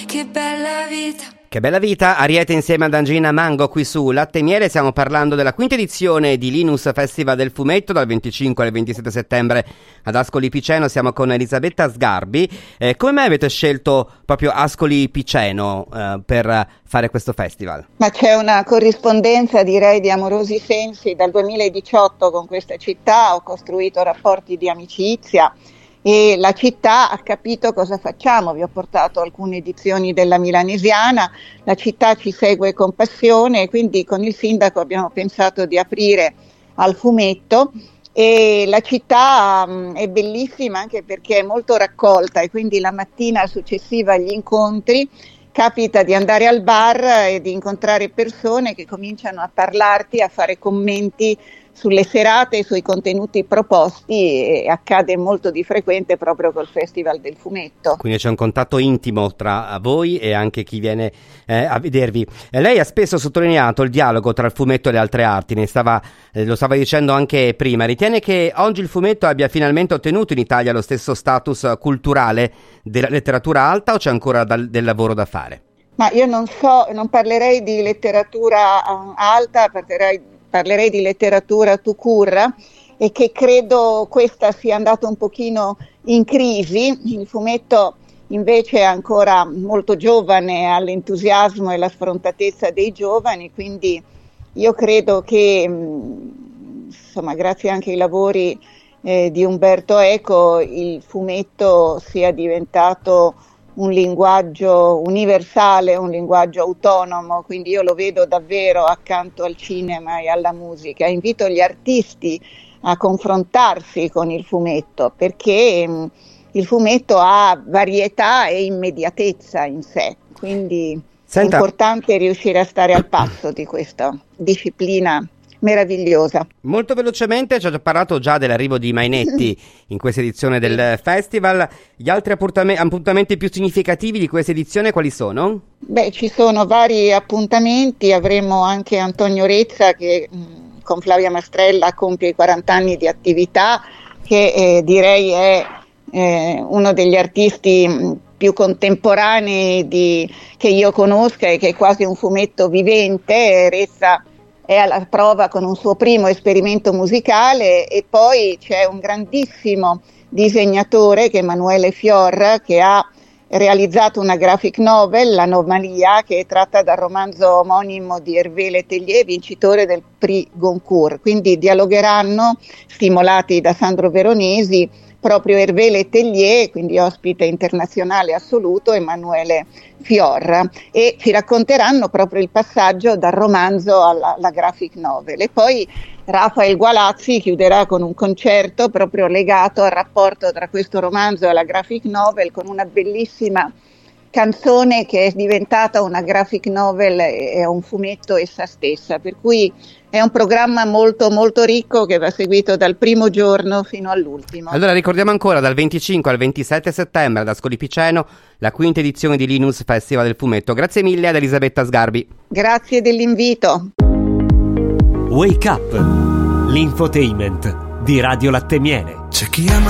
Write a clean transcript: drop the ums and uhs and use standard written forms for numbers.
che bella vita. Che bella vita, Ariete insieme ad Angina Mango qui su Latte e Miele. Stiamo parlando della quinta edizione di Linus Festival del Fumetto dal 25 al 27 settembre ad Ascoli Piceno. Siamo con Elisabetta Sgarbi. Come mai avete scelto proprio Ascoli Piceno per fare questo festival? Ma c'è una corrispondenza, direi, di amorosi sensi. Dal 2018 con questa città ho costruito rapporti di amicizia e la città ha capito cosa facciamo. Vi ho portato alcune edizioni della Milanesiana, la città ci segue con passione e quindi con il sindaco abbiamo pensato di aprire al fumetto. E la città è bellissima anche perché è molto raccolta e quindi la mattina successiva agli incontri capita di andare al bar e di incontrare persone che cominciano a parlarti, a fare commenti sulle serate, sui contenuti proposti, e accade molto di frequente proprio col Festival del Fumetto. Quindi c'è un contatto intimo tra voi e anche chi viene a vedervi. Lei ha spesso sottolineato il dialogo tra il fumetto e le altre arti, lo stava dicendo anche prima. Ritiene che oggi il fumetto abbia finalmente ottenuto in Italia lo stesso status culturale della letteratura alta o c'è ancora del lavoro da fare? Ma io non parlerei di letteratura alta, parlerei di letteratura tout court e che credo questa sia andata un pochino in crisi. Il fumetto invece è ancora molto giovane, ha l'entusiasmo e la sfrontatezza dei giovani, quindi io credo che insomma, grazie anche ai lavori di Umberto Eco, il fumetto sia diventato un linguaggio universale, un linguaggio autonomo, quindi io lo vedo davvero accanto al cinema e alla musica. Invito gli artisti a confrontarsi con il fumetto perché il fumetto ha varietà e immediatezza in sé, quindi è importante riuscire a stare al passo di questa disciplina meravigliosa. Molto velocemente, ci ha parlato già dell'arrivo di Mainetti in questa edizione del festival. Gli altri appuntamenti più significativi di questa edizione quali sono? Beh, ci sono vari appuntamenti, avremo anche Antonio Rezza che con Flavia Mastrella compie i 40 anni di attività, che direi è uno degli artisti più contemporanei che io conosca e che è quasi un fumetto vivente. Rezza è alla prova con un suo primo esperimento musicale e poi c'è un grandissimo disegnatore che è Emanuele Fior, che ha realizzato una graphic novel, L'Anomalia, che è tratta dal romanzo omonimo di Hervé Letellier, vincitore del Prix Goncourt. Quindi dialogheranno, stimolati da Sandro Veronesi, proprio Hervé Letellier, quindi ospite internazionale assoluto, Emanuele Fior, e ci racconteranno proprio il passaggio dal romanzo alla graphic novel. E poi Rafael Gualazzi chiuderà con un concerto proprio legato al rapporto tra questo romanzo e la graphic novel, con una bellissima canzone che è diventata una graphic novel e un fumetto essa stessa, per cui è un programma molto molto ricco che va seguito dal primo giorno fino all'ultimo. Allora ricordiamo ancora dal 25 al 27 settembre ad Ascoli Piceno la quinta edizione di Linus Festival del Fumetto. Grazie mille ad Elisabetta Sgarbi. Grazie dell'invito. Wake Up, l'infotainment di Radio Latte e Miele. C'è chi ama